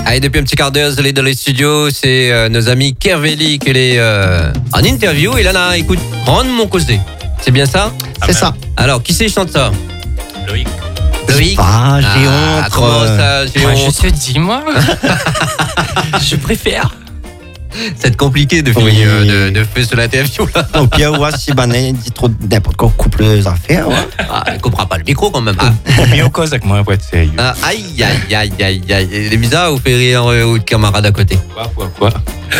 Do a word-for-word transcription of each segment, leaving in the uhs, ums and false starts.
Allez, depuis un petit quart d'heure, vous allez dans les studios. C'est euh, nos amis Kerveli qui est euh, en interview. Et là, là, écoute, rendre mon causé. C'est bien ça? C'est ça. Alors, qui c'est qui chante ça? Loïc. Loïc. Ah, j'ai Ah, honte. comment ça, j'ai Moi, je honte. te dis, moi. Je préfère. C'est compliqué de Oui. finir euh, de, de faire sur l'interview là. Donc, Pierre Ouassi, il dit trop n'importe quoi, couple les affaires. Ouais. Ah, il comprend pas le micro quand même. Ah, Mais au cause avec moi, pour être sérieux. ah, aïe, aïe, aïe, aïe, aïe. Il est bizarre, vous faites rire euh, votre camarade à côté. Quoi, quoi, quoi?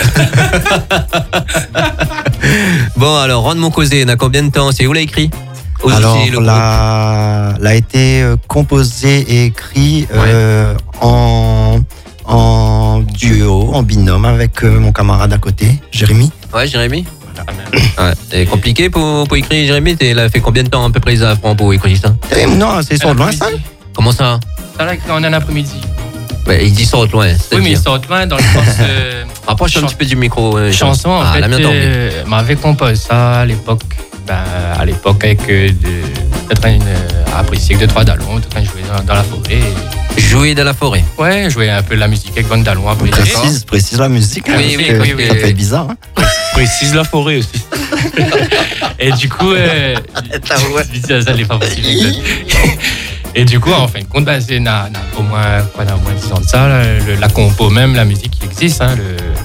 Bon, alors, rendre mon causé, on a combien de temps? C'est où l'a écrit? Aussi, Alors, le groupe. la, l'a été euh, composé et écrit euh, en, en duo, en binôme avec euh, mon camarade à côté, Jérémy. Ouais, Jérémy. Ouais. C'est compliqué pour, pour écrire, Jérémy. Il a fait combien de temps à peu près ça prend pour écrire ça? Eh, non, c'est son de loin, ça. Comment ça? Ça là, on est un après-midi. Ouais, il dit sort de loin. Oui, mais il sort loin dans le sens. Euh, Rapproche un chan- petit peu du micro. euh, chanson, en ah, fait, la mienne t'en euh, m'avait composé ça à l'époque. Ben, à l'époque, avec euh, de, de train euh, apprécier que deux, trois dallons, de train de jouer dans, dans la forêt. Jouer dans la forêt. Ouais, jouer un peu de la musique avec Van Dallon après. Précise, précise la musique. hein, Oui, parce oui, que oui, oui, ça oui. fait bizarre. Hein. Précise la forêt aussi. Et du coup, euh, ça, ça n'est pas possible. Et du coup, en fin de compte, bah, c'est na, na, au moins, quoi, na, au moins dix ans de ça, là, le, la compo même, la musique qui existe, hein,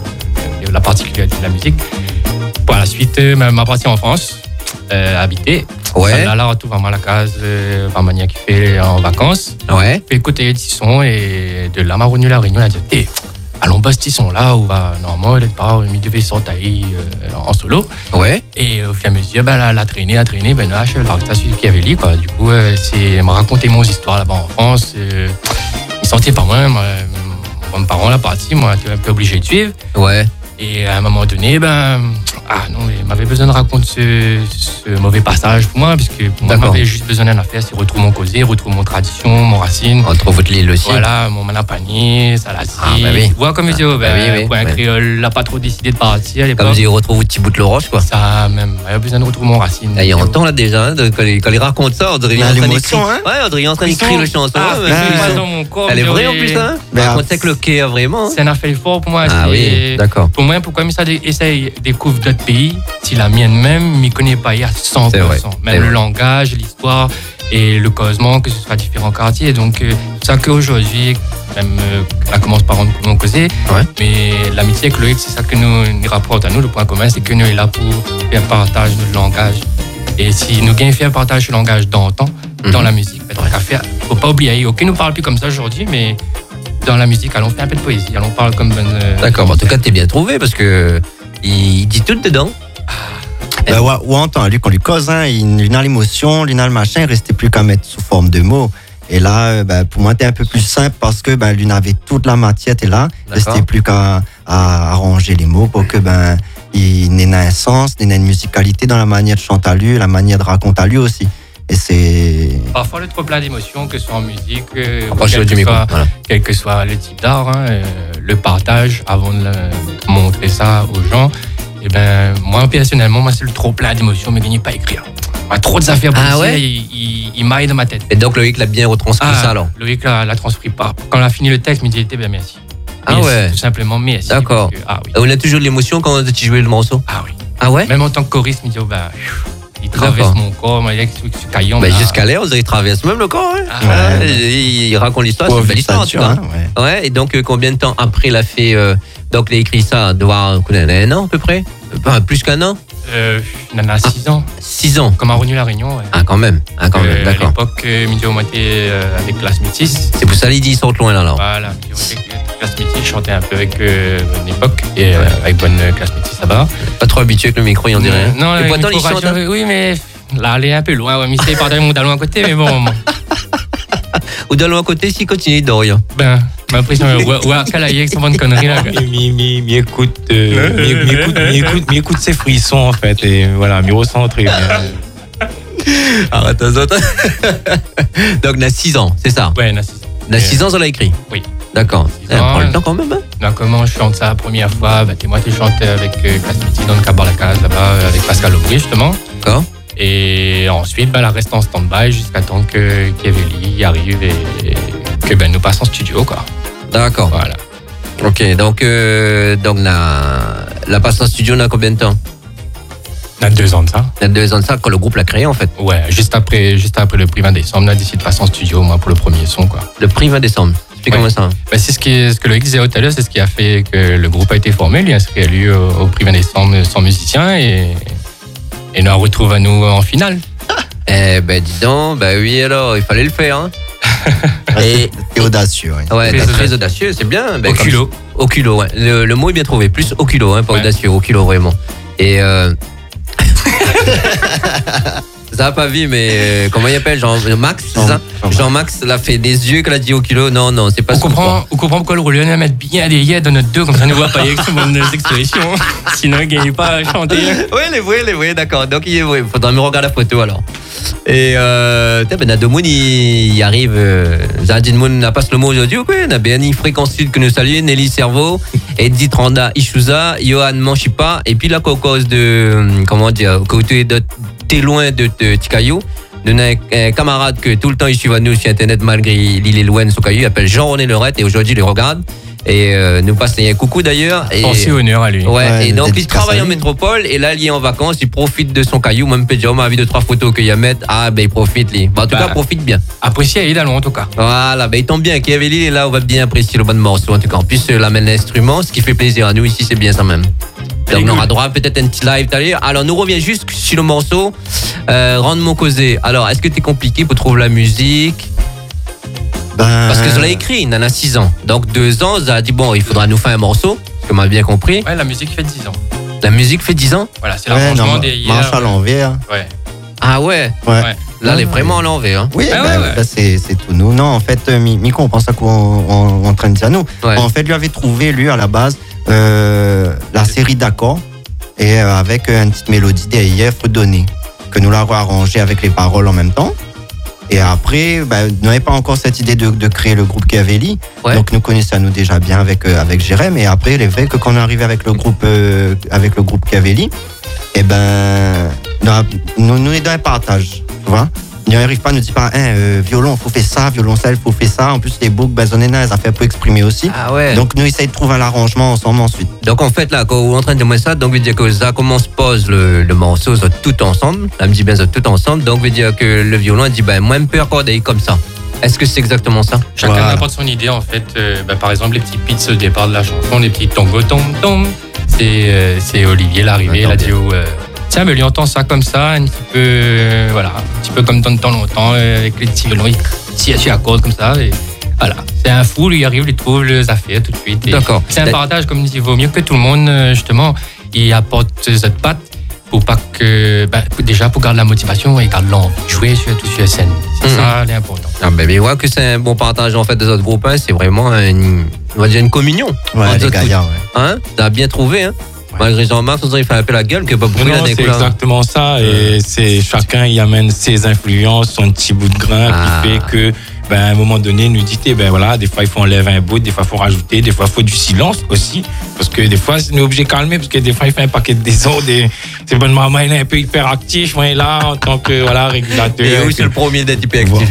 le, la particularité de la musique. Par la suite, euh, ma, ma partie en France, euh, habiter. Ouais. Là, là, tout vraiment la case, euh, vraiment qui fait en vacances. Ouais. Fait écouter les Tisson et de là, m'a revenu la réunion, on a dit, hey, allons bas ce Tisson là, où va normalement, il part, il devait sortir euh, en solo. Ouais. Et au fur et à mesure, ben, la, la traînée, la traînée, ben là, je l'arrête à celui qui avait lu, quoi. Du coup, euh, c'est me raconter mon histoire là-bas en France. Euh, il sentait pas moi, moi, mes parents là parti, moi, j'étais un peu obligé de suivre. Ouais. Et à un moment donné, ben, ah non, il m'avait besoin de raconter ce, ce mauvais passage pour moi, parce que pour moi, D'accord. j'avais juste besoin d'un affaire, c'est retrouver mon causé, retrouver mon tradition, mon racine. Entre votre l'île aussi. Voilà, mon manapanier, salati. Ah, bah oui. Tu vois, comme je dis, oh, ben, Bah oui, oui, pour un ouais. créole, n'a pas trop décidé de partir à Comme l'époque. il retrouve votre petit bout de le roche, quoi. Ça, même, il a besoin de retrouver mon racine. Ah, il entend là déjà, hein, de- quand, il, quand il raconte ça, on dirait qu'il est Mais en train l'émotion, d'écrire. hein. Ouais, on dirait qu'il est en train d'écrire le chanson. Ah, ouais, c'est mais- pas dans mon corps. Elle est mais vraie en oui. plus, hein. Mais Par ah, contre, c'est que le quai, vraiment. hein. C'est un affaire fort pour moi. Ah c'est- oui, d'accord. Pour moi, pourquoi ça essaye de découvrir d'autres pays, si la mienne même, m'y connaît pas à cent pour cent. C'est vrai, Même c'est le vrai. langage, l'histoire et le causement, que ce soit différents quartiers. Donc, euh, c'est ça qu'aujourd'hui, même, euh, elle commence par rendre mon causé. Ouais. Mais l'amitié avec Loïc, c'est ça que nous, nous rapporte à nous. Le point commun, c'est que nous, il est là pour faire partage de langage. Et si nous gagnons faire partage de langage dans le temps, dans Mhm. la musique, il ne faut pas oublier. Ok, nous ne parle plus comme ça aujourd'hui, mais dans la musique, allons faire un peu de poésie. Allons parler comme. Euh, D'accord, en tout cas, t'es bien trouvé parce que il dit tout dedans. Ben, ouais, ou entend, lui, qu'on lui cause, hein, il, il a l'émotion, il a le machin, il restait plus qu'à mettre sous forme de mots. Et là, euh, ben, pour moi, c'était un peu plus simple parce que ben, lui avait toute la matière, et là, il D'accord. restait plus qu'à à arranger les mots pour que ben, il n'ait un sens, il ait une musicalité dans la manière de chanter à lui, la manière de raconter à lui aussi. Et c'est. Parfois, le trop plein d'émotions, que ce soit en musique, euh, Approche quel, du que micro. soit, Voilà. quel que soit le type d'art, hein, euh, le partage avant de le- montrer ça aux gens. Et ben, moi, personnellement, moi, c'est le trop plein d'émotions, mais gagner pas à écrire. Moi, trop de affaires pour Ah dire, ouais il, il, il maille dans ma tête. Et donc, Loïc l'a bien retranscrit ça alors. Loïc l'a, l'a transcrit pas. Quand on a fini le texte, il m'a dit, eh ben, merci. Ah Merci, ouais. Tout simplement, merci. D'accord. parce que- ah oui. On a toujours de l'émotion quand tu jouais le morceau. Ah oui. Ah ouais? Même en tant que choriste, il me dit, oh, ben, il traverse D'accord. mon corps, moi, avec ce ce caillon. Ben, là. jusqu'à l'air, il traverse même le corps. Hein. Ah, Ouais, il, il raconte l'histoire, c'est une belle histoire en tout cas. hein, ouais. Ouais, et donc euh, combien de temps après il a fait. euh, donc il a écrit ça, doit un an à peu près? Enfin, plus qu'un an? Euh, il en a six ans. Six ans. Comme a revenu la Réunion, ouais. Ah, quand même. Ah, quand même, Euh, d'accord. À l'époque, euh, Midi au Maté euh, avec classe métisse. C'est pour ça qu'il dit ils sortent loin là alors. Voilà, Midi au Maté avec classe métisse, je chantais un peu avec euh, bonne époque et euh, avec bonne euh, classe métisse là-bas. Pas trop habitué avec le micro, il en dirait. Non, Et le pourtant, il micro chante. radio, hein. oui, mais là, elle est un peu loin. Ouais, mais c'est par mon talon à côté, mais bon, Ou de l'autre côté, s'il continue, il dort rien. ben, ma l'impression, ouais, ouais, Calaïe avec son bonne connerie là. Mi, mi, mi écoute, euh, mi, mi écoute, mi écoute, mi écoute ses frissons en fait et voilà, mi recentré. mais- Arrête, attends. Donc, il a six ans, c'est ça? Ouais, il a six ans. Il a six ans, ça l'a écrit? Oui. D'accord. Six Eh, ans, prends le ouais. temps quand même. Hein. Là, comment je chante ça la première fois, bah, t'es moi qui chante avec euh, Classe Métis dans le Cabar la Case là-bas, euh, avec Pascal Aubry justement. D'accord. Et ensuite, bah, elle reste en stand-by jusqu'à temps que Keveli arrive et, et que ben, nous passons en studio, quoi. D'accord. Voilà. Ok, donc, euh, donc la, la passe en studio, on a combien de temps? On a deux ans de ça. Il y a deux ans de ça, quand le groupe l'a créé en fait. Ouais, juste après, juste après le prix vingt décembre, on a décidé de passer en studio, moi, pour le premier son, quoi. Le prix vingt décembre. Explique-moi Ouais. ça. Bah, c'est ce, qui, ce que Loïc disait tout à l'heure, c'est ce qui a fait que le groupe a été formé. Lui inscrit à lui au, au prix vingt décembre sans musicien et, et nous on retrouve à nous en finale. Eh ben dis donc, ben oui alors, il fallait le faire. Hein. Et C'est audacieux. Oui. ouais, Très t'es très audacieux. audacieux, c'est bien. Ben, Au comme- culot. Au culot, ouais. Le, le mot est bien trouvé. Plus au culot, hein, pas Ouais. audacieux, au culot vraiment. Et euh... ça a pas vu, mais euh, comment il appelle Jean Max, c'est ça Jean-Max. Jean-Max l'a fait des yeux qu'elle a dit au culot. Non, non, c'est pas On ce qu'on croit. comprend, on comprend pourquoi le rôle va mettre bien des yeux dans notre deux, comme ça on ne voit pas avec nos expressions. Sinon, il ne gagne pas à chanter. Oui, les vrais, les vrais, d'accord. Donc, il est vrai. Faudra me regarder la photo alors. Et euh, t'as ben, Nadomoun, il, il arrive. Euh, Zadine Moun n'a pas le mot aujourd'hui, quoi. On a Béani Fréquence Sud que nous saluons, Nelly Cerveau, Edith Randa Ishuza, Johan Manchipa, et puis la cause de, euh, comment dire, côté de, t'es loin de, de Tikayo. Nous avons un camarade que tout le temps il suit à nous sur Internet malgré l'île est loin de son caillou. Il s'appelle Jean-René Lorette et aujourd'hui il le regarde. Et euh, nous passons un coucou d'ailleurs. Et, Pensez honneur à lui. ouais, Ouais, et donc il dédicace travaille à en lui. métropole et là il est en vacances, il profite de son caillou. Même Pedro m'a vu deux trois photos qu'il y a à mettre. Ah ben il profite lui. Bon, en tout Bah. cas profite bien. Apprécié évidemment en tout cas. Voilà, ben il tombe bien. Kéveli est là, on va bien apprécier le bon morceau. En tout cas, en plus euh, l'amène l'instrument, ce qui fait plaisir à nous ici, c'est bien ça même. Donc on aura droit à peut-être un petit live d'ailleurs. Alors nous revient juste sur le morceau euh, Rendre mon causé. Alors est-ce que t'es compliqué pour trouver la musique? Ben, Parce que je l'ai écrit, il en a six ans. Donc deux ans, ça a dit bon, il faudra nous faire un morceau, ce qu'on m'a bien compris. Ouais, la musique fait dix ans. La musique fait dix ans. Voilà, c'est ouais, l'arrangement non, des marche à hier. l'envers. Ouais. Ah ouais, Ouais. Ouais. là elle est Ouais. vraiment à l'envers. Hein. Oui, Ah ben, ouais, ouais. là, c'est c'est tout nous. Non, en fait, euh, Mi- Miko, on pense à quoi on, on- on est en train de dire nous. Ouais. En fait, lui avait trouvé, lui, à la base, euh, la série d'accords et euh, avec euh, une petite mélodie derrière fredonnée que nous l'avons arrangé avec les paroles en même temps. Et après, ben, nous n'avions pas encore cette idée de, de créer le groupe Cavelli. Ouais. Donc nous connaissons nous déjà bien avec euh, avec Jérém. Et après, il est vrai que quand on est arrivé avec le groupe euh, avec le groupe Cavelli, eh ben nous nous nous est dans un partage, tu vois. Il n'arrive pas à nous dire pas, hein, euh, violon, faut faire ça, violoncelle, faut faire ça. En plus, les boucles, ben, Zonena, elles ont fait pour exprimer aussi. Ah ouais. Donc, Donc nous essayons de trouver un arrangement ensemble ensuite. donc en fait là, quand vous êtes en train de dire ça, donc veut dire que ça commence pose le, le morceau ça, tout ensemble. Là me dit bien ça tout ensemble. Donc veut dire que le violon il dit ben moi je peux accorder comme ça. Est-ce que c'est exactement ça? Chacun Voilà. apporte son idée en fait. Euh, bah, par exemple, les petits pits au départ de la chanson, les petits tongo tom tom. C'est euh, c'est Olivier l'arrivée, il a dit oh, euh, tiens, mais lui entend ça comme ça, un petit peu, euh, voilà, un petit peu comme dans le temps longtemps, euh, avec les petits violons, il tire sur la corde comme ça. Et voilà, c'est un fou, lui il arrive, il trouve les affaires tout de suite. Et D'accord. C'est un partage, comme il vaut mieux que tout le monde, euh, justement, il apporte cette patte pour pas que, bah, déjà pour garder la motivation et garder l'envie de jouer surtout sur la scène. C'est Mhm. ça l'important. Ah ben mais ouais que c'est un bon partage en fait des autres groupes. Hein. C'est vraiment une, on va dire une communion. Ouais, Entre les tous. gaillards, ouais. Hein? T'as bien trouvé hein. Malgré Jean-Marc, on dirait qu'il fait un peu la gueule que pas beaucoup Non, là non, d'un c'est coup, là. exactement ça. Et c'est chacun y amène ses influences, son petit bout de grain Ah. qui fait que, ben, à un moment donné, nous dit, ben voilà, des fois il faut enlever un bout, des fois il faut rajouter, des fois il faut du silence aussi, parce que des fois on est obligé de calmer, parce que des fois il fait un paquet de désordre. Et c'est bonne maman, il est un peu hyperactif, moi il est là en tant que voilà régulateur. Et oui, c'est le premier d'être hyperactif.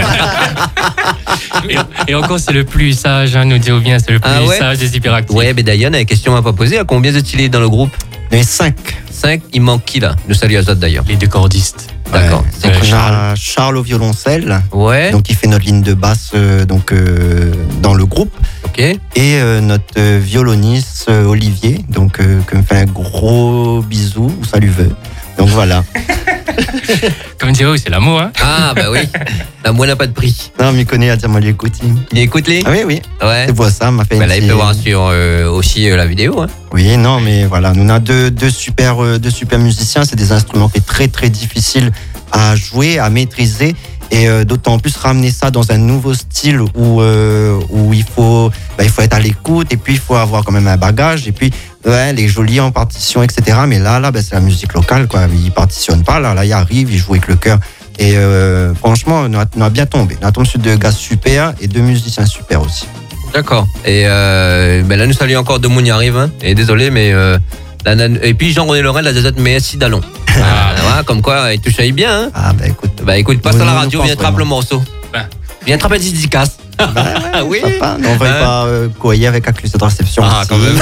Et, et encore, c'est le plus sage, hein, nous dit bien, c'est le plus Ah ouais sage des hyperactifs. Ouais, mais d'ailleurs, on a une question à pas poser. À combien êtes-il est dans le groupe? Les cinq. cinq. Il manque qui là? Nous saluons Azot d'ailleurs. Les deux cordistes. D'accord. Ouais. Donc, Euh, on a Charles. Charles au violoncelle, Ouais. donc il fait notre ligne de basse euh, donc euh, dans le groupe, Ok. et euh, notre euh, violoniste euh, Olivier, donc euh, que me fait un gros bisou où ça lui veut. Donc voilà. Comme dire, oui, c'est l'amour. Hein. Ah bah oui. La moi n'a pas de prix. Non, mais il connaît à dire moi l'écoute. Il écoute les. Ah oui, oui. Ouais. Tu vois ça, m'a fait. Bah une là, il petite- peut voir sur euh, aussi euh, la vidéo. Hein. Oui, non, mais voilà, nous on a deux, deux super, euh, deux super musiciens. C'est des instruments qui est très très difficile à jouer, à maîtriser, et euh, d'autant plus ramener ça dans un nouveau style où euh, où il faut, bah, il faut être à l'écoute, et puis il faut avoir quand même un bagage, et puis ouais, les jolis en partition, et cetera. Mais là, là, bah, c'est la musique locale, quoi. Il partitionne pas, là, là, il arrive, il joue avec le cœur. Et euh, franchement, on a, on a bien tombé. On a tombé sur deux gars super et deux musiciens super aussi. D'accord. Et euh, ben là, nous saluons encore de Mouni arrive. Hein. Et désolé, mais euh, la nan- et puis Jean-René Laurent, la déserte, mais assis d'allons. Ah, voilà, comme quoi, il touche à bien. Hein. Ah, bah écoute. Bah écoute, passe Nous, à la nous, radio, nous viens pense attraper le vraiment. morceau. Ben. Viens attraper des dédicaces. Bah ouais, Ah oui. sympa. On va Hein? pas euh, coyer avec accusé de réception. Ah, aussi, quand même.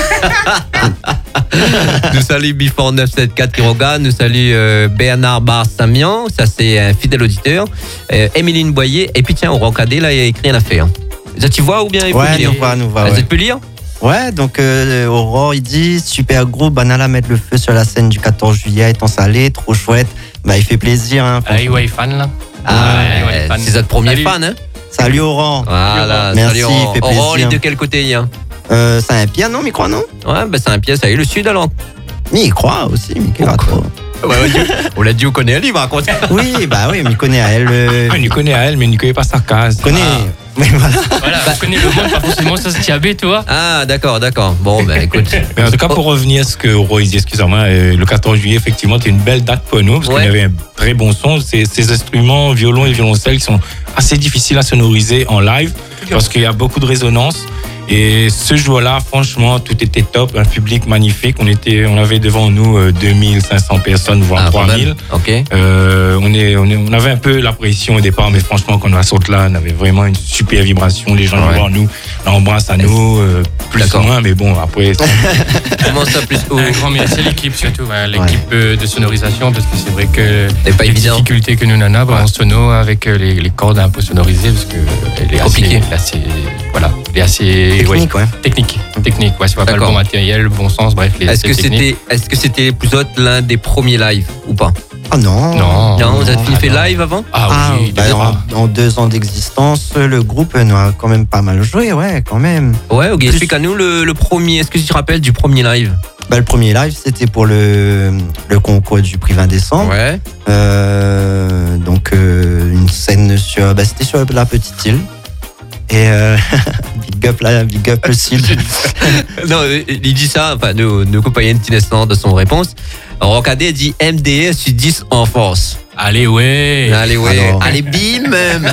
euh, Nous salue Before neuf cent soixante-quatre qui regarde. Nous salue euh, Bernard Bar-Samian. Ça, c'est un fidèle auditeur. Euh, Émiline Boyer. Et puis, tiens, au Rocadé, là, il y a écrit une affaire. Ça, tu vois ou bien il faut Ouais, lire? nous voit, nous voit. Ah, Ouais. Vous êtes pu lire? Ouais, donc euh, Aurore, il dit super groupe, Banala mettre le feu sur la scène du quatorze juillet, étant salé, trop chouette. Bah, il fait plaisir. Hein, Ah, il est fan là. Ah, ouais, ouais, fan. c'est notre premier Salut. fan, hein? Salut Aurore. Voilà, Merci, salut Aurore. fait Aurore, il est plaisir. de quel côté, il y a? Euh, c'est un pied, non, Micro, non? Ouais, ben c'est un pied, ça y est, le sud alors. Mais il croit aussi, Mickey. Oh, va trop. Ouais, ouais, Dieu. On l'a dit, on connaît, il va raconter. Oui, bah oui, mais il connaît à elle. Euh, On lui connaît à elle, mais on ne connaît pas sa case. il connaît. Ah. Mais voilà. Voilà, tu connais le monde, pas forcément ça, c'est Tiabé, toi. Ah, d'accord, d'accord. Bon, ben écoute. Mais en tout cas, pour revenir à ce que Roy dit, excusez-moi, euh, le quatorze juillet, effectivement, c'est une belle date pour nous, parce Ouais. qu'il y avait un très bon son. Ces, ces instruments, violon et violoncelle, qui sont assez difficiles à sonoriser en live, parce qu'il y a beaucoup de résonance. Et ce jour-là, franchement, tout était top, un public magnifique. On était, on avait devant nous euh, deux mille cinq cents personnes, voire Ah, quand trois mille. même. Ok. Euh, on, est, on, est, on avait un peu la pression au départ, mais franchement, quand on a sauté là, on avait vraiment une super vibration. Les gens Ouais. devant nous l'embrassent à nous, euh, plus ou D'accord. moins, mais bon, après, Comment ça plus haut? Un grand merci à l'équipe surtout, hein, l'équipe euh, de sonorisation, parce que c'est vrai que C'est pas les évident. difficultés que nous en avons Ouais. en sono avec euh, les, les cordes un peu sonorisées, parce que elle est assez, Compliqué. elle est assez, voilà, elle est assez Technique, ouais. technique, technique, ouais, c'est pas le D'accord. bon matériel, le bon sens, bref, les Est-ce que aspects techniques. c'était, est-ce que c'était plus autre l'un des premiers lives ou pas? Ah non. Non. Non, vous avez ah fait non. live avant? Ah, Ah, oui, bah, déjà. en, en deux ans d'existence, le groupe nous a quand même pas mal joué, ouais, quand même. Ouais, ok. Explique-nous le, le premier. Est-ce que tu te rappelles du premier live? Bah, le premier live, c'était pour le, le concours du prix vingt décembre. Ouais. Euh, donc, euh, une scène sur. Bah, c'était sur la petite île. Et euh, big up là, big up le sud. Non, il dit ça, enfin, nous, nous coupons une petite instant de son réponse. Rocadé dit M D S sur dix en force. Allez, ouais. Allez, ouais. Alors. Allez, bim!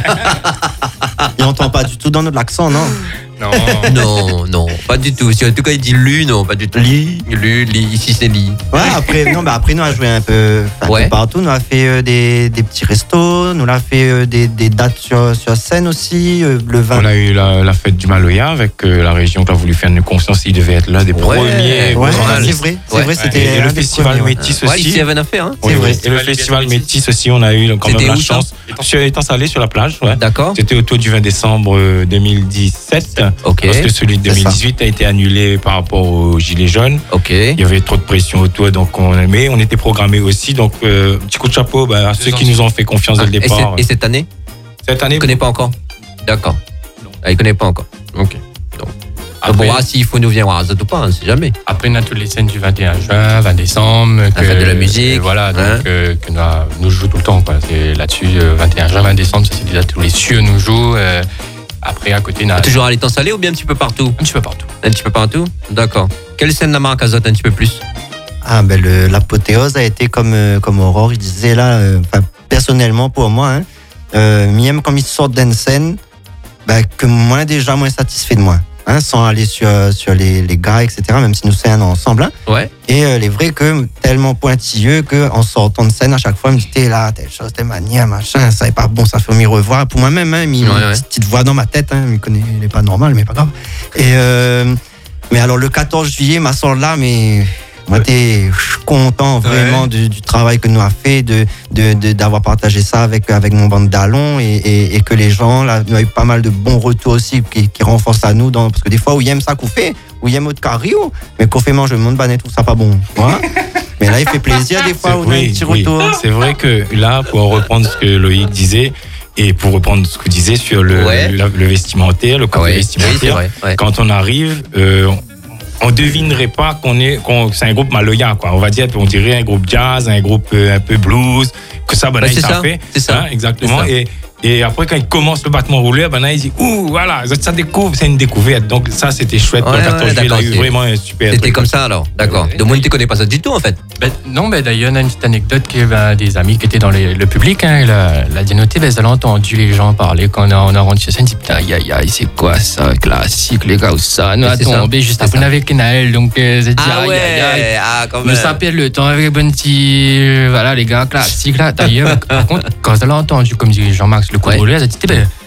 Il entend pas du tout dans notre accent, non? Non. Non, non, pas du tout. Si en tout cas il dit lu, non, pas du tout. Li, lu, li, ici c'est li. Ouais, après, non, bah après, nous a joué un peu, un Ouais. peu partout. Nous a fait euh, des, des petits restos, nous a fait euh, des, des dates sur, sur scène aussi. euh, le vingt. on a eu la, la fête du Maloya avec euh, la région qui a voulu faire une confiance. Il devait être l'un des Ouais. premiers. Ouais, Pas mal. c'est vrai, c'est Ouais. vrai, Et, c'était et le un des festival premiers, ouais. Métis Ouais, aussi. ici il y avait une affaire, hein. Oui, C'est oui. vrai. Et le festival Métis aussi, on a eu quand même C'était la où, ça? chance. Sur étant salé sur la plage, ouais. D'accord. C'était autour du vingt décembre euh, deux mille dix-sept. Ok. Parce que celui de C'est deux mille dix-huit a été annulé par rapport aux Gilets jaunes. Ok. Il y avait trop de pression autour, donc on, mais on était programmé aussi. Donc, euh, petit coup de chapeau bah, à ceux qui nous ont fait confiance dès le et, départ. cette, et cette année? Cette année, Il connaît pas encore. D'accord. Ah, il connaît pas encore. Ok. Donc, bon, Après, ah, s'il faut nous venir voir Azad ou pas, on sait jamais. après, on a toutes les scènes du vingt et un juin, vingt décembre. La fête de la musique, euh, Voilà, donc, hein. euh, que nous, a- nous joue tout le temps. Quoi. C'est là-dessus, euh, vingt et un juin, vingt décembre, ça c'est déjà tous les cieux nous jouent. euh, après, à côté, on a Toujours à l'étang salé ou bien un petit peu partout? un petit peu partout. Un petit peu partout? D'accord. Quelle scène la marque Azad un petit peu plus? Ah, ben le- l'apothéose a été comme, euh, comme Aurore, il disait là, euh, enfin, personnellement pour moi, hein, euh, même quand ils sortent d'une scène, ben, que moi déjà moins satisfait de moi. Hein, sans aller sur, sur les, les gars, et cetera, même si nous c'est un ensemble. Hein. Ouais. Et euh, les vrais que tellement pointilleux qu'en sortant de scène, à chaque fois, il me dit t'es là, telle chose, telle manière, machin, ça est pas bon, ça fait m'y revoir. Pour moi-même, hein, il Ouais, a une ouais. petite, petite voix dans ma tête, hein, il connaît, il est pas normal, mais pas grave. Et euh, mais alors le quatorze juillet, ma soeur là, mais moi t'es content vraiment Ouais. du, du travail que nous a fait, de de- de- d'avoir partagé ça avec avec mon bande d'allons et, et, et que les gens là, nous a eu pas mal de bons retours aussi qui, qui renforcent à nous dans, parce que des fois où ils aiment ça qu'on fait, où ils aiment autre cario, mais qu'on fait manger le monde banet tout ça pas bon. Voilà. Mais là il fait plaisir des fois où on a un oui, petit oui. retour. C'est vrai que là, pour reprendre ce que Loïc disait, et pour reprendre ce que disait sur le, Ouais. le, le vestimentaire, le Ah côté ouais, oui, c'est vestimentaire, vrai. Ouais. quand on arrive, euh, on devinerait pas qu'on est, qu'on, c'est un groupe Maloya, quoi. On va dire, on dirait un groupe jazz, un groupe euh, un peu blues, que ça, ben, Ouais, là, c'est ça ça, fait. c'est ça, Hein, exactement. c'est ça. Et, et après, quand il commence le battement rouleur, ben là, il dit, ouh, voilà, ça découvre, c'est une découverte. Donc, ça, c'était chouette. Ouais, Pour le ouais, quatorze juillet, il a d'accord, eu c'est- vraiment un super C'était truc. comme ça alors, d'accord. Ouais. De moi, tu connais pas ça du tout en fait. Ben, non, ben, d'ailleurs, on a une petite anecdote que ben, des amis qui étaient dans les- le public, hein, la, la dénoté, ben, elle a entendu les gens parler quand on a, on a rendu sur scène, dit putain, aïe aïe aïe, c'est quoi ça, classique, les gars, où ça nous a C'est ça, tombé juste c'est après, ça. on avait Kenaël, donc euh, j'ai dit Ah aïe aïe aïe. ouais, ah quand Nous même. ça perd le temps avec un petit. euh, Voilà, les gars, classique là. D'ailleurs, par contre, quand elle a entendu, comme dit Jean-Max, le coup de Ouais. rouleur, elle a dit, eh ben,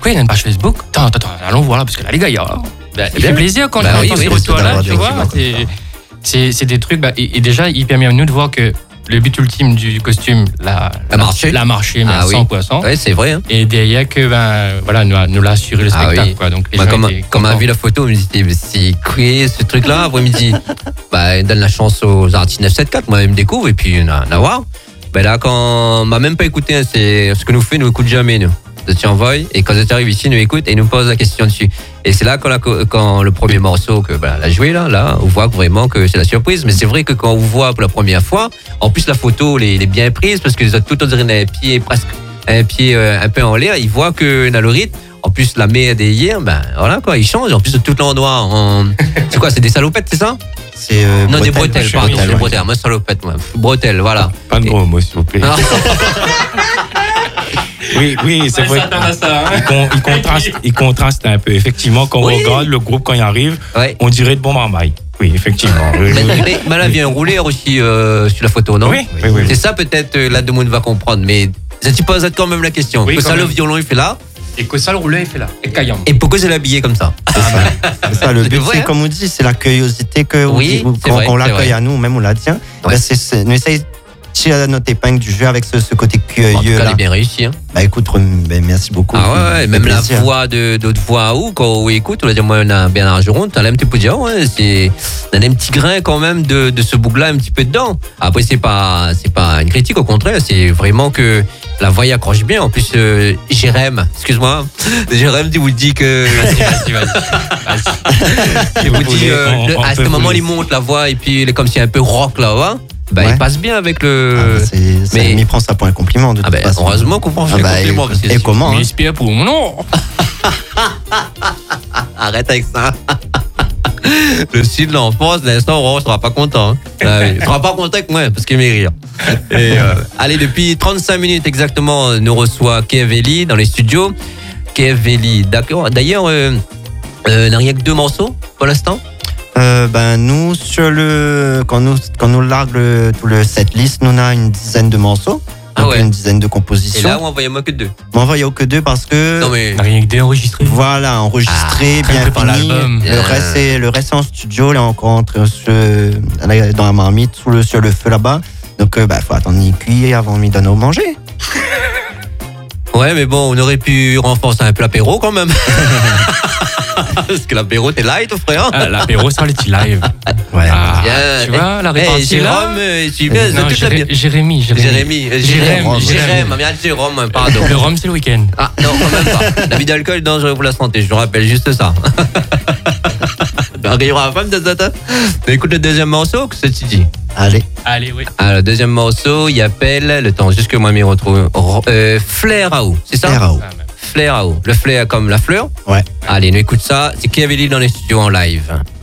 quoi, il y a une page Facebook. Attends, attends, attends, allons voir là, parce que là, les gars, il y a. Bah, ça fait plaisir quand Bah on oui, entend oui, ces c'est retours-là, d'avoir tu des vois. équipements comme C'est, c'est, c'est des trucs, bah, et, et déjà, il permet à nous de voir que le but ultime du costume, la, La marché. la marché, mais Ah à oui. cent pour cent. Ouais, c'est vrai. Hein. Et derrière que, ben, voilà, nous, nous l'a assuré le Ah spectacle, oui. quoi. Donc, les Moi, gens comme, étaient comme on a contents. vu la photo, je me disais, mais c'est quoi ce truc-là? Après, il me dit, bah, donne la chance aux artistes neuf cent soixante-quatorze. Moi, ils me découvrent et puis, on a, on a voir. Ben là, quand on m'a même pas écouté, hein, c'est ce que nous fait, nous écoute jamais, nous. Tu envoies et quand tu arrives ici, nous écoute et nous pose la question dessus. Et c'est là quand, la, quand le premier morceau que ben, elle a joué là, là, on voit vraiment que c'est la surprise. Mais c'est vrai que quand on vous voit pour la première fois, en plus la photo, elle est, elle est bien prise parce que les autres, tout on dirait un pied presque un pied euh, un peu en l'air. Ils voient que dans le rythme, en plus la mer d'hier, ben voilà quoi, ils changent. En plus de tout l'endroit, en... c'est quoi, c'est des salopettes, c'est ça? C'est euh, Non, des bretelles, bretelles, pardon, bretelles, des ouais. bretelles. Moi, salopette, moi, bretelles, voilà. Pas de gros mots, s'il vous plaît. Ah. Oui, oui, c'est vrai. Il, con- il contraste, il contraste un peu. Effectivement, quand Oui. on regarde le groupe, quand il arrive, Ouais. on dirait de bon marmaille. Oui, effectivement. Mais, mais, mais là, vient rouler aussi euh, sur la photo, non? Oui, oui, oui. C'est ça peut-être euh, là de monde va comprendre, mais tu poses quand même la question. Oui, que quand ça, le même. violon, il fait là, Et que ça, le roulet, il fait là. Et Cayenne. et pourquoi c'est habillé comme ça? C'est ça, le C'est but, vrai, c'est hein. comme on dit, c'est la curiosité que Oui, on- c'est quand vrai, on c'est l'accueille vrai. à nous, même on la tient. Ouais. Ben, c'est, c'est, on essaye de tirer notre épingle du jeu avec ce, ce côté En tout cas, curieux elle là. est bien réussie. Hein. Bah écoute, rem- ben, merci beaucoup. Ah ouais, ouais, Ça fait même la plaisir. voix de d'autres voix ou quand on écoute, on va dire moi on a Bernard Geron, t'as l'air tu peux dire ouais, c'est on a un petit grain quand même de, de ce bouc là un petit peu dedans. Après c'est pas c'est pas une critique, au contraire, c'est vraiment que la voix y accroche bien. En plus euh, Jérém, excuse-moi, Jérém il vous dit que Vas-y, vas-y, vas-y. il vous Vous dit voulez, euh, on- le- on à peut ce moment vous il monte la voix et puis il est comme si un peu rock là, ouais. Bah Ouais. il passe bien avec Ah, le bah, c'est, ça, mais- il prend ça pour un compliment de ah toute ben façon. heureusement qu'on prend Ah les bah, compliments parce que et si- comment hein. Mais espère pour mon nom. Arrête avec ça. Le sud de l'enfance, l'instant, on ne sera pas content. Hein. Ah oui. Il sera pas content avec moi parce qu'il m'est rire. Et, euh, allez, depuis trente-cinq minutes exactement, nous reçoit Kev Eli dans les studios. Kev Eli, d'accord. D'ailleurs, euh, euh, n'a rien que deux morceaux pour l'instant. Euh, ben nous sur le quand nous quand nous largue le, tout le setlist, nous on a une dizaine de morceaux, Ah donc ouais. une dizaine de Et compositions. là, on envoyez-moi que deux. Mais on va y avoir que deux parce que Non mais. Rien que déenregistré. voilà, enregistré, Ah, bien préparé par fini. l'album. Le Bien. reste c'est le reste c'est en studio, là encore entre ce, là, dans la marmite sous le sur le feu là-bas. Donc euh, bah faut attendre une cuillère avant de lui donner au manger. Ouais, mais bon, on aurait pu renforcer un peu l'apéro quand même. Parce que l'apéro, t'es light, frère. Ah, l'apéro sur les petits live. Ouais. Ah, Bien. tu vois, la Eh, répartie là. Jérôme, euh, tu bien, Non, toute la Jéré- bien. Jérémy, Jérémy. Jérémy, euh, Jérém, Jérém, Jérém. Jérém, bien Jérôme, pardon. Le rhum, c'est le week-end. Ah non, quand même pas. L'abus d'alcool est dangereux pour la santé, je vous rappelle juste ça. Arrivera la femme de Zata. Écoute le deuxième morceau, que tu dis? Allez. Allez, oui. Ah, le deuxième morceau, il appelle, le temps, juste que moi m'y retrouve, euh, Flair à eau, c'est ça? Flair à eau. Ah, ben. Flair à eau. Le flair comme la fleur? Ouais. Allez, nous écoute ça. C'est Kev Eli dans les studios en live.